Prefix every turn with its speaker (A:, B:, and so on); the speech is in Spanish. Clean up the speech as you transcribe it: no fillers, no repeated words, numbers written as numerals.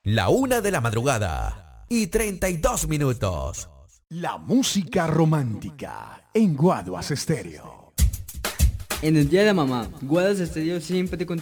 A: La 1 de la madrugada y 32 minutos.
B: La música romántica en Guaduas Estéreo.
C: En el Día de la Mamá, Guaduas Estéreo siempre te contigo.